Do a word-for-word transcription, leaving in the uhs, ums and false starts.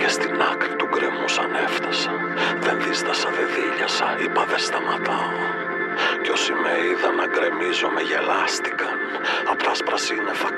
Και στην άκρη του γκρεμού σαν έφτασα. Δεν δίστασα, δεν δίλιασα, είπα δεν σταματάω. Κι όσοι με είδαν να γκρεμίζω με γελάστηκαν. Απ' τα σπρασίνεφα